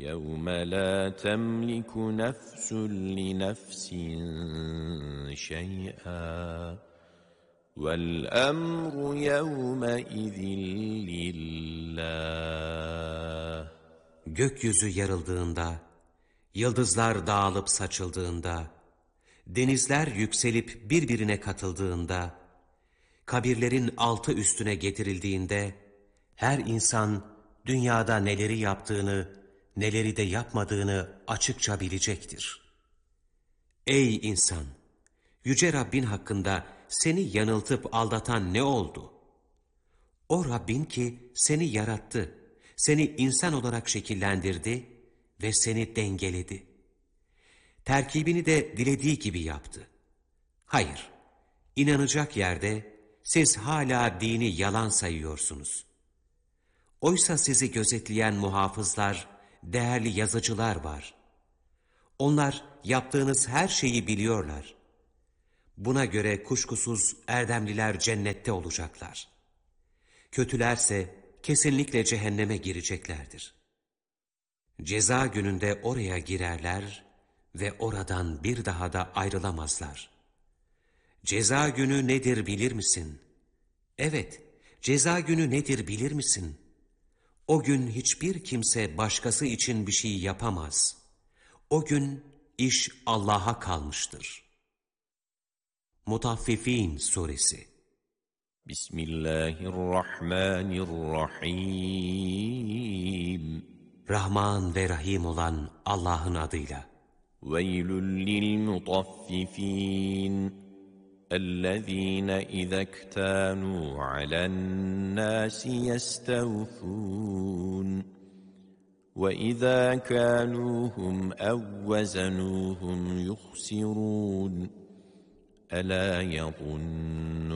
يَوْمَ لَا تَمْلِكُ نَفْسٌ لِنَفْسٍ شَيْئًا وَالْأَمْرُ يَوْمَئِذٍ لِلَّهِ. Gökyüzü yarıldığında, yıldızlar dağılıp saçıldığında, denizler yükselip birbirine katıldığında, kabirlerin altı üstüne getirildiğinde, her insan dünyada neleri yaptığını, neleri de yapmadığını açıkça bilecektir. Ey insan! Yüce Rabbin hakkında seni yanıltıp aldatan ne oldu? O Rabbin ki seni yarattı, seni insan olarak şekillendirdi ve seni dengeledi. Terkibini de dilediği gibi yaptı. Hayır, inanacak yerde siz hala dini yalan sayıyorsunuz. Oysa sizi gözetleyen muhafızlar, değerli yazıcılar var. Onlar yaptığınız her şeyi biliyorlar. Buna göre kuşkusuz erdemliler cennette olacaklar. Kötülerse kesinlikle cehenneme gireceklerdir. Ceza gününde oraya girerler ve oradan bir daha da ayrılamazlar. Ceza günü nedir bilir misin? Evet, ceza günü nedir bilir misin? O gün hiçbir kimse başkası için bir şey yapamaz. O gün iş Allah'a kalmıştır. Mutaffifin Suresi. Bismillahirrahmanirrahim. Rahman ve Rahim olan Allah'ın adıyla. Veylül lil mutaffifin. الذين إذا اكتالوا على الناس يستوفون وإذا كالوهم أو وزنوهم يخسرون ألا يظن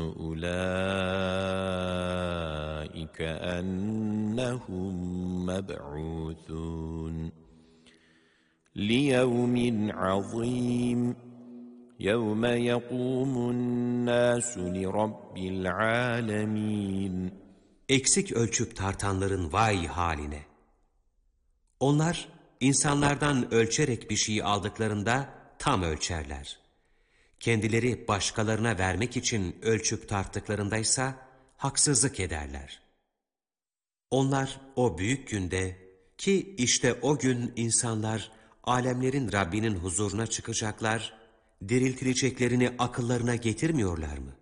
أولئك أنهم مبعوثون ليوم عظيم يَوْمَ يَقُومُ النَّاسُ لِرَبِّ الْعَالَمِينَ. Eksik ölçüp tartanların vay haline! Onlar insanlardan ölçerek bir şey aldıklarında tam ölçerler. Kendileri başkalarına vermek için ölçüp tarttıklarındaysa haksızlık ederler. Onlar o büyük günde ki işte o gün insanlar alemlerin Rabbinin huzuruna çıkacaklar, diriltileceklerini akıllarına getirmiyorlar mı?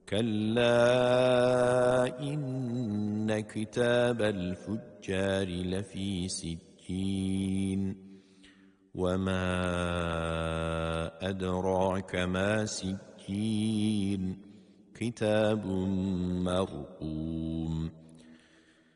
Kalla inne kitabel fuccari lefî siccîn ve mâ edrake mâ siccîn kitabun merqûm.